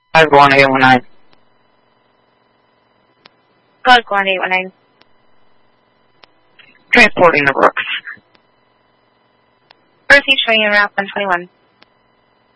Call 819. Call 819. Transporting the Brooks. Proceed showing you route 121.